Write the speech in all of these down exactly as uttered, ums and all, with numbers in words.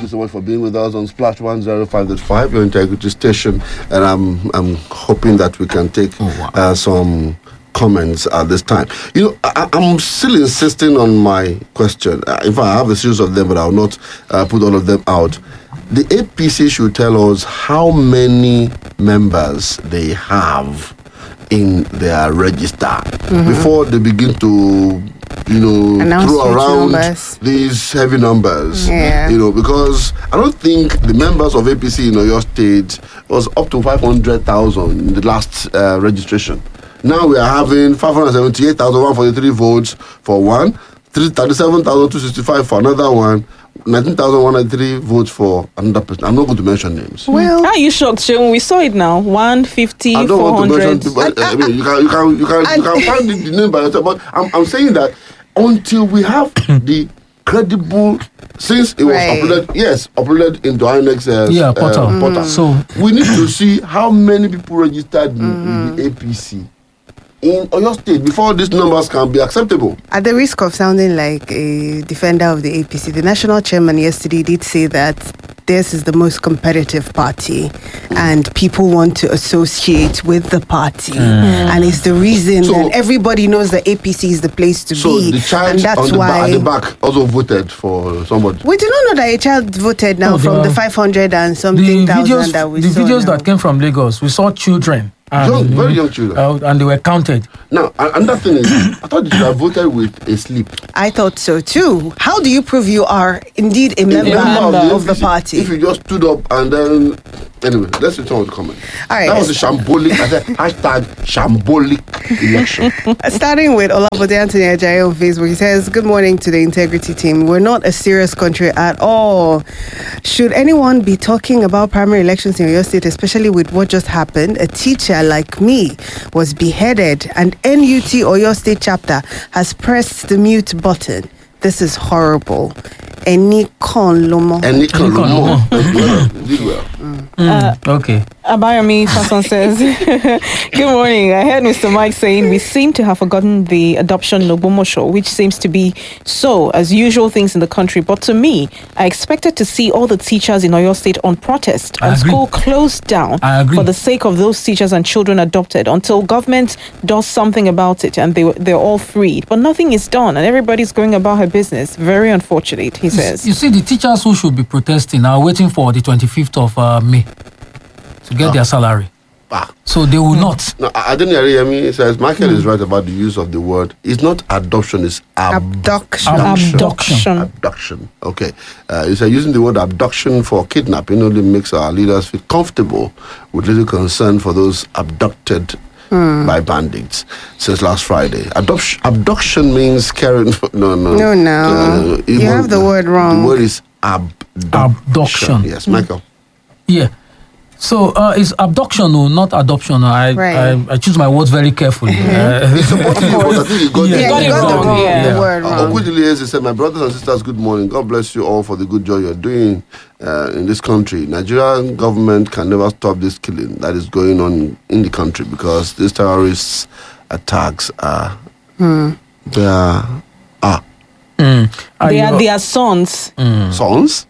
you so much for being with us on Splash one oh five point five, your integrity station. And I'm I'm hoping that we can take oh, wow. uh, some comments at this time. You know, I, I'm still insisting on my question. Uh, in fact, I have a series of them, but I'll not uh, put all of them out. The A P C should tell us how many members they have in their register mm-hmm. before they begin to, you know, Announce throw around numbers. These heavy numbers. Yeah. You know, because I don't think the members of A P C in Oyo State was up to five hundred thousand in the last uh, registration. Now we are having five hundred seventy-eight thousand one hundred forty-three votes for one, thirty-seven thousand two hundred sixty-five for another one, nineteen thousand one hundred three votes for another person. I'm not going to mention names. Well, are you shocked, Seun? We saw it now. one fifty, I don't four want hundred. to mention people. I, I mean, you can, you can, you can, you can find the, the name by yourself. But I'm, I'm saying that until we have the credible, since it was Right. uploaded, yes, uploaded into I N E X uh, Yeah, portal. uh, portal. So We need to see how many people registered in, in the A P C in Oyo State before these numbers can be acceptable. At the risk of sounding like a defender of the A P C, the national chairman yesterday did say that this is the most competitive party and people want to associate with the party. Mm. And it's the reason So- that everybody knows that A P C is the place to So be. the child and that's on the why ba- at the back also voted for somebody. we do not know that a child voted now No, from the- the five hundred and the something thousand videos, that we the saw videos now. that came from Lagos, we saw children. And, Young, very young children. Uh, and they were counted. Now, a- another thing is, I thought you should have voted with a slip. I thought so too. How do you prove you are indeed a member, member of the A P C, party? If you just stood up and then, anyway, let's return to the comment. All right. That was a shambolic, I said, hashtag shambolic election. Starting with Olabode Anthony Ajayi on Facebook, he says, "Good morning to the integrity team. We're not a serious country at all. Should anyone be talking about primary elections in your state, especially with what just happened? A teacher like me was beheaded, and N U T Oyo State chapter has pressed the mute button. This is horrible. Any con lomo." And Nick Nick Lomo Olomo. did well. Mm, okay. Abayomi Fason says, good morning. I heard Mister Mike saying we seem to have forgotten the adoption Lobomosho, which seems to be so, as usual things in the country. But to me, I expected to see all the teachers in Oyo State on protest I and agree. school closed down I agree. for the sake of those teachers and children adopted until government does something about it and they, they're all freed. But nothing is done and everybody's going about her business. Very unfortunate, he You, says. you see, the teachers who should be protesting are waiting for the twenty-fifth of uh, May to get their salary. Ah. So they will not. No, I didn't hear me. Says Michael is right about the use of the word. It's not adoption, it's Abduction. abduction. Abduction. Abduction. Okay. Uh, he said using the word abduction for kidnapping only makes our leaders feel comfortable with little concern for those abducted by bandits since last Friday. Adoption, abduction means carrying. No, no. No, no. Uh, You have the word wrong. The word is abduction. Abduction. Yes, Michael. Yeah. So uh, it's abduction or not adoption. I, Right. I I choose my words very carefully. Uh, It's supposed to be, but I think you got Yeah, the- Yeah, got you it got the wrong, wrong, yeah. the word Uh, wrong. Okudili said, "My brothers and sisters, good morning. God bless you all for the good job you're doing uh, in this country. Nigerian government can never stop this killing that is going on in the country because these terrorist attacks are they are ah mm, They are Ayo- their sons. sons.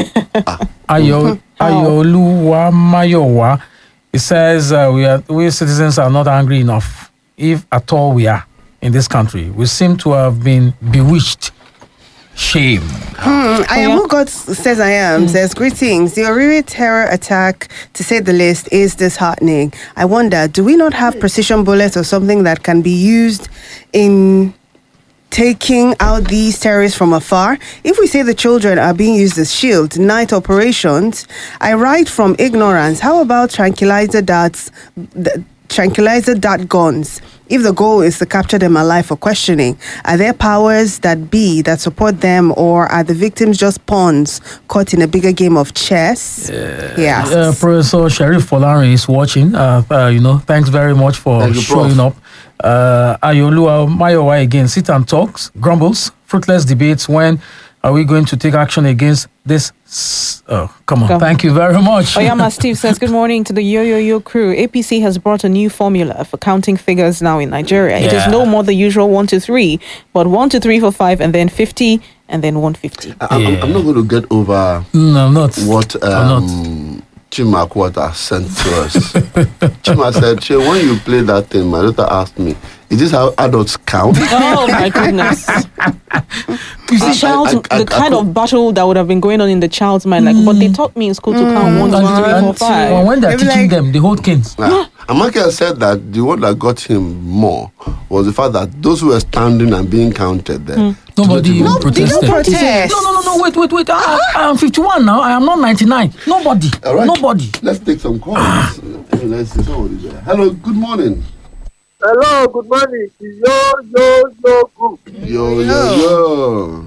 Ayo Ayoluwa Mayowa. It says uh, we are we citizens are not angry enough, if at all we are in this country. We seem to have been bewitched. Shame. Hmm, I am yeah. who God says I am. Says, greetings. The Oriri terror attack, to say the least, is disheartening. I wonder, do we not have precision bullets or something that can be used in taking out these terrorists from afar? If we say the children are being used as shields, night operations, I write from ignorance. How about tranquilizer darts, th- tranquilizer dart guns? If the goal is to capture them alive for questioning, are there powers that be that support them, or are the victims just pawns caught in a bigger game of chess? Yeah. Uh, Professor Sheriff Folarin is watching. Uh, uh, you know, thanks very much for Thank you, showing Prof. up. Uh, Ayoluwa Mayowa again, sit and talks, grumbles, fruitless debates. When are we going to take action against this? s- Oh, come on. Come. Thank you very much. Oyama Steve says, good morning to the Yo Yo Yo crew. A P C has brought a new formula for counting figures now in Nigeria. It is Yeah. no more the usual one, two, three, but one, two, three, four, five, and then fifty and then one fifty. I, I'm, Yeah. I'm not going to get over No, I'm not. what I'm not. um, Chima Kwata sent to us. Chima said, "Che, when you play that thing, my daughter asked me, is this how adults count?" Oh my goodness. You The see, child's, I- I- the I kind could- of battle that would have been going on in the child's mind, like, but they taught me in school to count one, two, and- three, four, and- five. well, when they're They'll be teaching like- them, they hold canes. Nah. Amaka said that the one that got him more was the fact that those who were standing and being counted there. Nobody even No, they protested. don't protest. No, no, no, no, wait, wait, wait. I, I am fifty-one now. I am not ninety-nine. Nobody. All right. Nobody. Let's take some calls. Hey, let's see somebody there. Hello, good morning. Hello, good morning. Yo, yo, yo, group. Yo, yo, yo.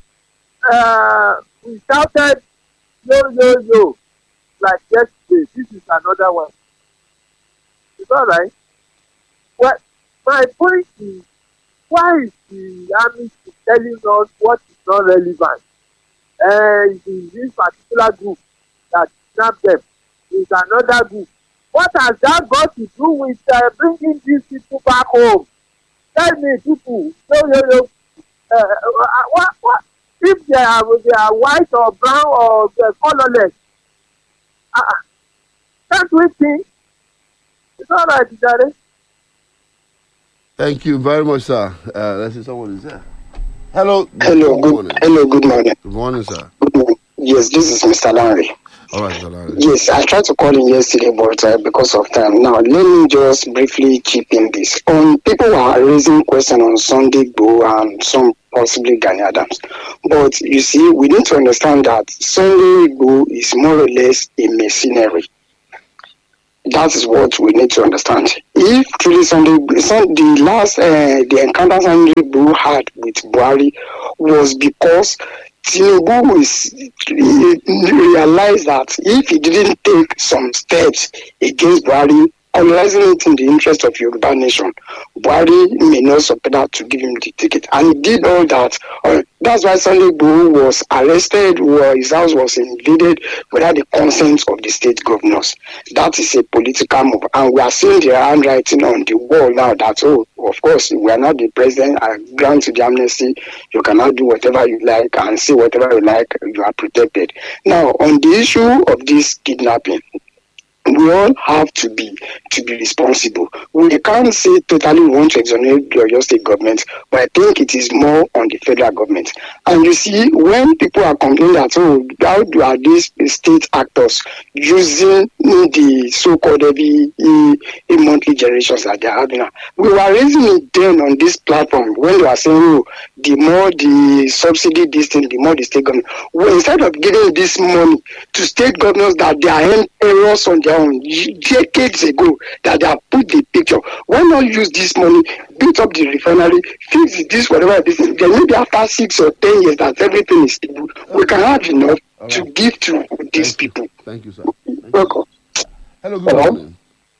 Uh, we shouted yo, yo, yo like yesterday. This is another one. It's all right. Well, my point is, why is the army telling us what is not relevant? And in this particular group that kidnapped them is another group. What has that got to do with uh, bringing these people back home? Tell me, people, yo, yo, yo, uh, uh, what, what, if they are, they are white or brown or uh, colorless, uh, can't we think? It's all right, Jare. Thank you very much, sir. Uh, let's see someone is there. Hello. Hello, Good good, morning. hello, good morning. Good morning, sir. Good morning. Yes, this is Mister Larry. All right, Zalari. Yes, I tried to call in yesterday, but uh, because of time. Now, let me just briefly chip in this. Um, people are raising questions on Sunday Go and some possibly Gani Adams. But you see, we need to understand that Sunday Go is more or less a mercenary. That is what we need to understand. If truly Sunday, Sun- the last uh, the encounter Sunday Igboho had with Buhari was because Tinubu is realized that if he didn't take some steps against Buhari, analyzing it in the interest of Yoruba nation, Buhari may not support to give him the ticket, and he did all that. Uh, that's why Sunday Igboho was arrested, or his house was invaded without the consent of the state governors. That is a political move, and we are seeing the handwriting on the wall now that, oh, of course, we are not the president. I grant you the amnesty. You cannot do whatever you like and say whatever you like. You are protected. Now, on the issue of this kidnapping, we all have to be to be responsible. We can't say totally we want to exonerate your state government, but I think it is more on the federal government. And you see, when people are complaining that, oh, how do are these state actors using the so-called every uh, monthly generations that they are having now, we were raising it then on this platform when they were saying, oh, the more the subsidy this thing, the more the state government. Well, instead of giving this money to state governors that they are in errors on their own decades ago, that they have put the picture, why not use this money, build up the refinery, fix this, whatever this is, then maybe after six or ten years that everything is stable, we can have enough All to right. give to these people. Thank you, sir. Thank you. Welcome. Hello, good Hello? morning.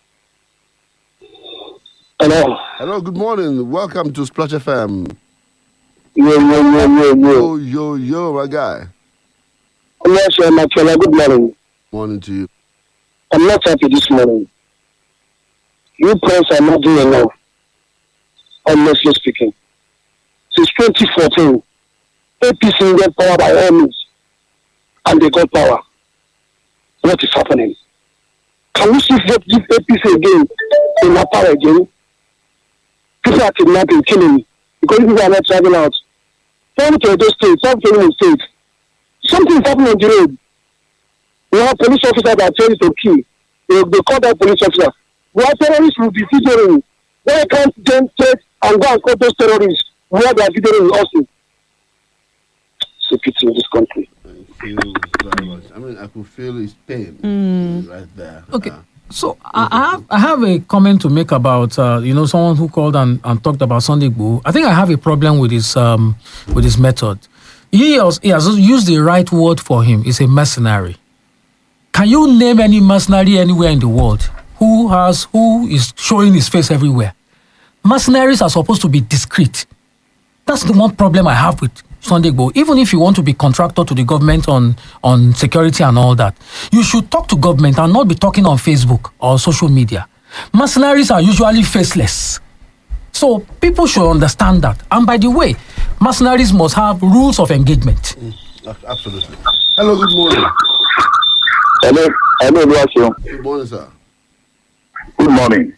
Hello. Hello, good morning. Welcome to Splash F M. Yo, yo, yo, yo, Yo, yo. yo, yo, my guy. Yes, uh, Machela, good morning. Morning to you. I'm not happy this morning. You press are not doing enough, honestly speaking. Since twenty fourteen, A P C got power by all means, and they got power. What is happening? Can we see what give A P C again in our power again? People are kidnapping, killing, because people are not traveling out. Come to those states, some to the states. Something is happening on the road. We have police officers that are trained to kill. They, they call that police officer. We have terrorists who will be videoing. Why can't them take and go and call those terrorists where they are videoing also? It's a pity in this country. Thank you very much. I mean, I could feel his pain Mm. right there. Okay. Uh, So I, I have I have a comment to make about uh, you know someone who called and, and talked about Sunday Igboho. I think I have a problem with his um with his method. He has, he has used the right word for him. He's a mercenary. Can you name any mercenary anywhere in the world who has who is showing his face everywhere? Mercenaries are supposed to be discreet. That's the one problem I have with Sunday Igboho. Even if you want to be contractor to the government on, on security and all that, you should talk to government and not be talking on Facebook or social media. Mercenaries are usually faceless. So people should understand that. And by the way, mercenaries must have rules of engagement. Mm, absolutely. Hello, good morning. Hello, hello, Luasio. Good morning, sir. Good morning.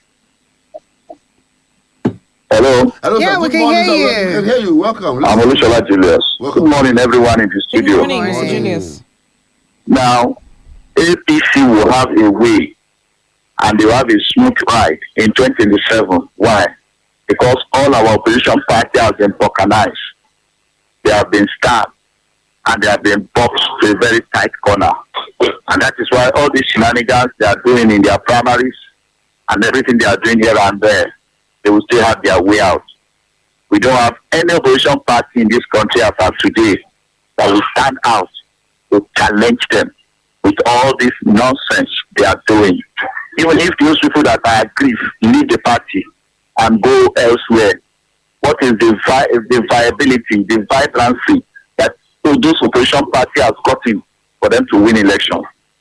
Hello. Hello, Yeah, sir. we Good can morning, hear sir. you. We can hear you. Welcome. I'm Olushola Julius. Welcome. Good morning, everyone in the Good studio. morning, Mister Morning. Julius. Now, A P C will have a way and they will have a smooth ride in twenty twenty-seven. Why? Because all our opposition party has been balkanized. They have been stabbed and they have been boxed to a very tight corner. And that is why all these shenanigans they are doing in their primaries and everything they are doing here and there, they will still have their way out. We don't have any opposition party in this country as of today that will stand out to challenge them with all this nonsense they are doing. Even if those people that are aggrieved leave the party and go elsewhere, what is the, vi- the viability, the vibrancy that those opposition party has gotten for them to win elections?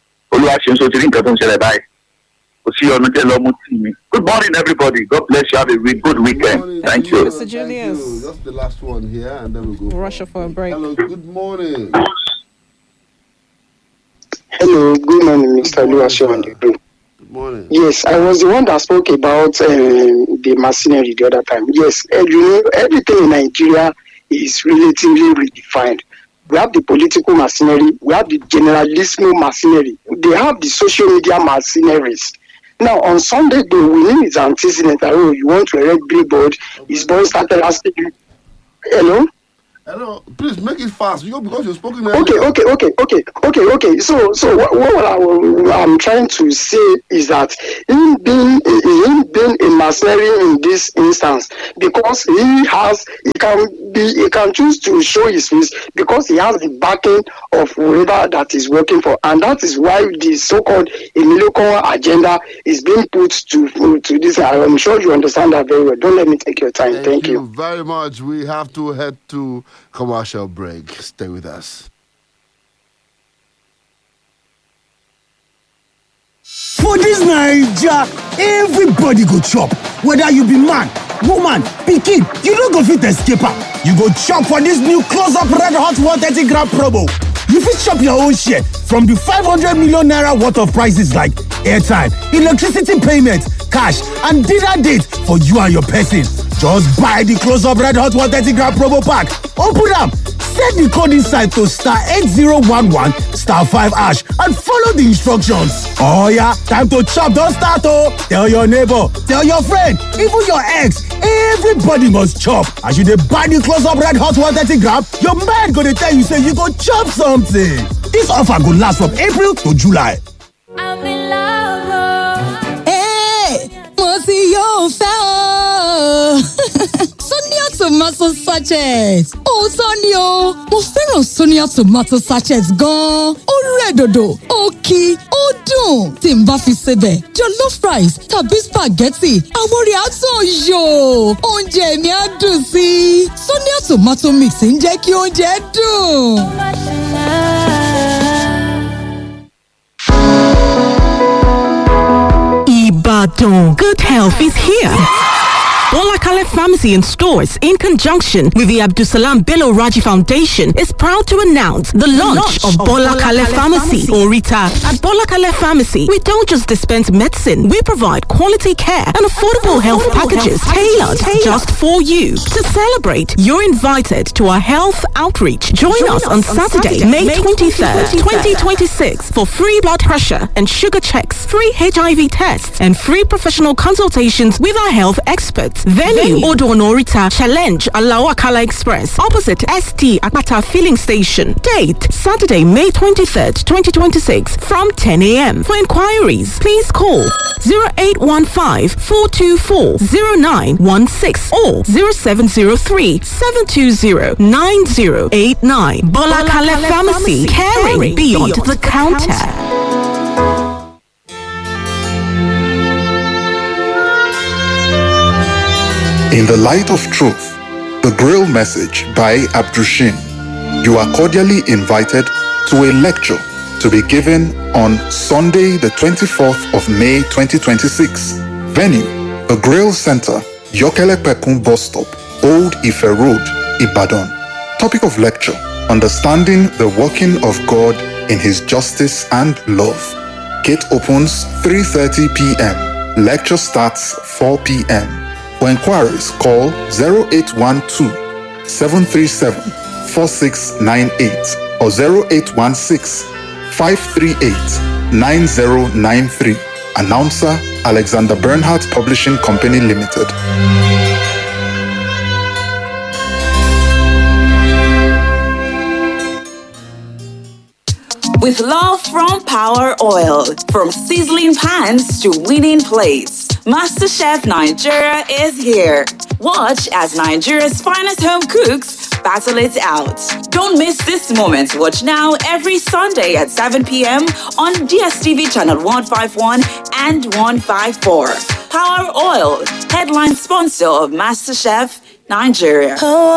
Good morning, everybody. God bless you. Have a really good weekend. Morning, Thank Julius. you. Mister Thank Julius. you. That's the last one here, and then we'll go. Rush off for a break. Hello, good morning. Hello, good morning, Mister Luasio on the group. Good morning. Yes, I was the one that spoke about um, the mercenary the other time. Yes, uh, you know, everything in Nigeria is relatively redefined. We have the political mercenary, we have the generalissimo mercenary, they have the social media mercenaries. Now, on Sunday, though, we knew his antecedent. Oh, you want to erect billboard, his boy started asking you, hello? Hello, please make it fast. You because you're spoken. Okay, earlier. okay, okay, okay, okay, okay. So, so what, what I, I'm trying to say is that him being him being a mercenary in this instance, because he has, he can be, he can choose to show his face because he has the backing of whoever that is working for, and that is why the so-called Emilio agenda is being put to to this. I'm sure you understand that very well. Don't let me take your time. Thank, Thank you, you. very much. We have to head to commercial break. Stay with us. For this Naija, everybody go chop. Whether you be man, woman, pikin, you no go fit escape am. You go chop for this new close-up red hot one thirty gram promo. You fit chop your own share from the five hundred million naira worth of prices like airtime, electricity payment, cash, and dinner date for you and your person. Just buy the close-up red hot one thirty gram promo pack. Open am, set the code inside to star eight zero one one star five hash and follow the instructions. Oh yeah, time to chop don start oh! Tell your neighbor, tell your friend, even your ex, everybody must chop. As you dey buy the close-up red hot one thirty gram, your mind go dey tell you say you go chop something. This offer go last from April to July. I'm in love. Hey, mo ti yóò fẹ́ o. Sonia tomato sachet. Òótọ́ ni o, mo fẹ́ràn Sonia tomato sachet gan-an. Ó rẹ̀ dòdò, ó kí, ó dùn. Tí n bá fi sebẹ̀, jollof rice tàbí spaghetti, àwọn rẹ̀ á tàn yò. Oúnjẹ mi á dùn sí i. Sonia tomato mix ń jẹ́ kí oúnjẹ dùn. Ibadan. Good health is here. Bola Kale Pharmacy and Stores, in conjunction with the Abdusalam Bello Raji Foundation, is proud to announce the launch, launch of, of Bola Kale Pharmacy, or Rita. At Bola Kale Pharmacy, we don't just dispense medicine, we provide quality care and affordable, affordable health packages health tailored, tailored just for you. To celebrate, you're invited to our health outreach. Join, Join us, us on Saturday, Saturday May twenty-third, twenty twenty-six for free blood pressure and sugar checks, free H I V tests, and free professional consultations with our health experts. Venue, Venue. Odonorita Challenge Alawakala Express, opposite S T Akpata Filling Station. Date, Saturday, May twenty-third, twenty twenty-six, from ten a.m. For inquiries, please call zero eight one five, four two four, zero nine one six or zero seven zero three, seven two zero, nine zero eight nine. Bola Kale Pharmacy, caring, caring beyond, beyond the, the counter. counter. In the Light of Truth, the Grail Message by Abdushin. You are cordially invited to a lecture to be given on Sunday, the twenty-fourth of May twenty twenty-six. Venue, the Grail Center, Yokele Pekun Bus Stop, Old Ife Road, Ibadan. Topic of lecture: Understanding the working of God in His justice and love. Gate opens three thirty p.m. Lecture starts four p.m. For inquiries, call zero eight one two, seven three seven, four six nine eight or zero eight one six, five three eight, nine zero nine three. Announcer, Alexander Bernhardt Publishing Company Limited. With love from Power Oil, from sizzling pans to winning plates, MasterChef Nigeria is here. Watch as Nigeria's finest home cooks battle it out. Don't miss this moment. Watch now every Sunday at seven p.m. on D S T V channel one fifty-one and one fifty-four. Power Oil, headline sponsor of MasterChef Nigeria.